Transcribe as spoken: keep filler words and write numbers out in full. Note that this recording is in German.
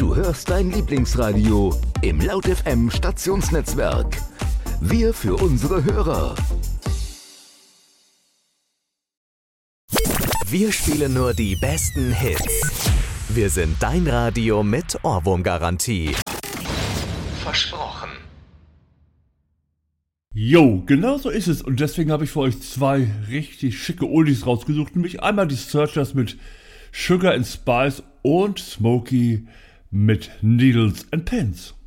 Du hörst dein Lieblingsradio im Laut F M Stationsnetzwerk. Wir für unsere Hörer. Wir spielen nur die besten Hits. Wir sind dein Radio mit Ohrwurmgarantie. Versprochen. Jo, genau so ist es. Und deswegen habe ich für euch zwei richtig schicke Oldies rausgesucht. Nämlich einmal die Searchers mit Sugar and Spice und Smokey mit Needles and Pins.